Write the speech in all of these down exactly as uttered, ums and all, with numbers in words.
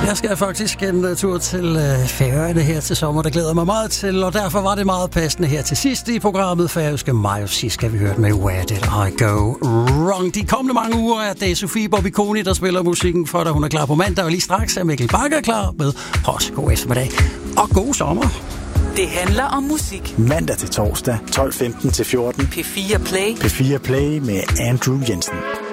Jeg skal faktisk en uh, tur til uh, Færøerne her til sommer, der glæder mig meget til, og derfor var det meget passende her til sidst i programmet Færøske Mig, og sidst skal vi høre med Where Did I Go Wrong. De kommende mange uger er det Sofie Bobby-Koni, der spiller musikken for dig. Hun er klar på mandag, og lige straks er Mikkel Bakker klar med Også god eftermiddag og god sommer. Det handler om musik. Mandag til torsdag, tolv femten til fjorten. P fire Play. P fire Play med Andrew Jensen.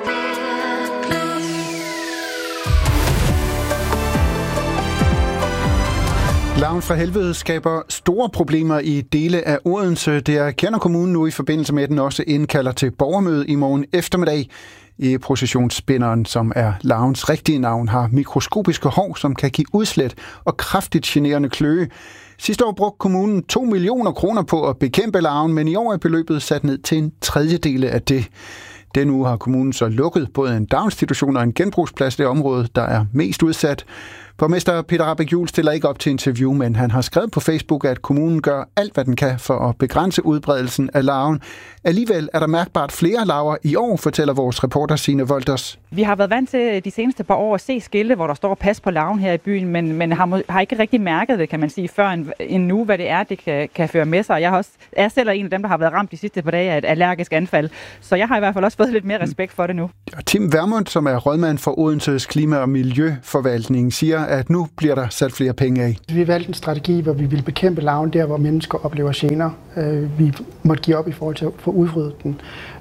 Larven fra helvede skaber store problemer i dele af Odense. Det erkender kommunen nu i forbindelse med, at den også indkalder til borgermøde i morgen eftermiddag. I processionsspinderen, som er larvens rigtige navn, har mikroskopiske hår, som kan give udslæt og kraftigt generende kløe. Sidste år brugte kommunen to millioner kroner på at bekæmpe larven, men i år er beløbet sat ned til en tredjedel af det. Denne uge har kommunen så lukket både en daginstitution og en genbrugsplads i det område, der er mest udsat. Borgmester Peter Rahbæk-Juel stiller ikke op til interview, men han har skrevet på Facebook, at kommunen gør alt, hvad den kan for at begrænse udbredelsen af larven. Alligevel er der mærkbart flere larver i år, fortæller vores reporter Signe Wolters. Vi har været vant til de seneste par år at se skilte, hvor der står pas på larven her i byen, men, men har, har ikke rigtig mærket det, kan man sige, før en, en nu, hvad det er, det kan, kan føre med sig. Jeg har også, er selv en af dem, der har været ramt de sidste par dage af et allergisk anfald, så jeg har i hvert fald også fået lidt mere respekt for det nu. Tim Vermund, som er rådmand for Odenses Klima- og Miljøforvaltning, siger, at nu bliver der sat flere penge af. Vi valgte en strategi, hvor vi ville bekæmpe larven der, hvor mennesker oplever gener. Vi måtte give op i forhold til at få udryddet den.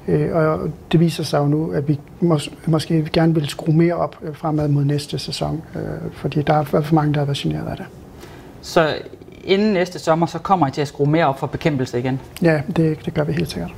Og det viser sig jo nu, at vi mås- måske gerne vil skrue mere op fremad mod næste sæson, fordi der er for mange, der har været generet af det. Så inden næste sommer, så kommer I til at skrue mere op for bekæmpelse igen? Ja, det, det gør vi helt sikkert.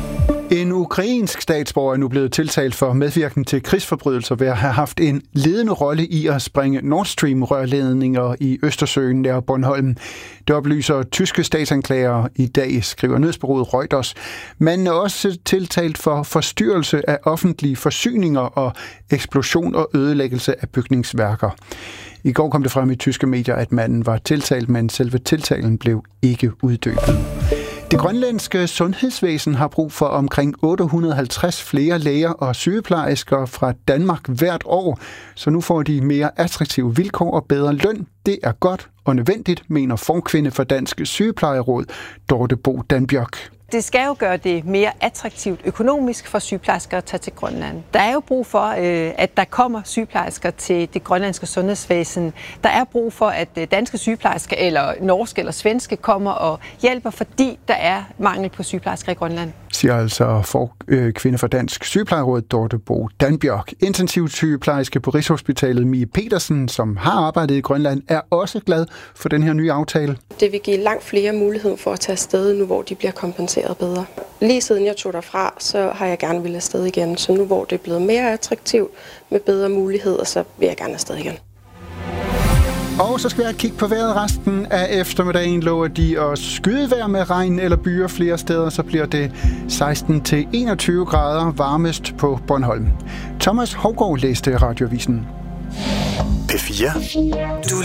En ukrainsk statsborger er nu blevet tiltalt for medvirken til krigsforbrydelser ved at have haft en ledende rolle i at springe Nord Stream-rørledninger i Østersøen nær Bornholm. Det oplyser tyske statsanklagere i dag, skriver nyhedsbureauet Reuters. Man er også tiltalt for forstyrrelse af offentlige forsyninger og eksplosion og ødelæggelse af bygningsværker. I går kom det frem i tyske medier, at manden var tiltalt, men selve tiltalen blev ikke uddybet. Det grønlandske sundhedsvæsen har brug for omkring otte hundrede og halvtreds flere læger og sygeplejersker fra Danmark hvert år, så nu får de mere attraktive vilkår og bedre løn. Det er godt og nødvendigt, mener formkvinde for Dansk Sygeplejeråd, Dorte Bo Danbjørk. Det skal jo gøre det mere attraktivt økonomisk for sygeplejersker at tage til Grønland. Der er jo brug for, at der kommer sygeplejersker til det grønlandske sundhedsvæsen. Der er brug for, at danske sygeplejersker eller norske eller svenske kommer og hjælper, fordi der er mangel på sygeplejersker i Grønland. Siger altså for øh, kvinde for Dansk Sygeplejeråd, Dorte Bo Danbjørk. Intensivsygeplejerske på Rigshospitalet Mie Petersen, som har arbejdet i Grønland, er også glad for den her nye aftale. Det vil give langt flere mulighed for at tage afsted nu, hvor de bliver kompenseret bedre. Lige siden jeg tog derfra, så har jeg gerne ville afsted igen. Så nu hvor det er blevet mere attraktivt med bedre muligheder, så vil jeg gerne afsted igen. Og så skal vi have et kig på vejret resten af eftermiddagen. Lover de at skyde vejr med regn eller byer flere steder, så bliver det seksten til enogtyve grader varmest på Bornholm. Thomas Hougaard læste Radioavisen. P fire. Du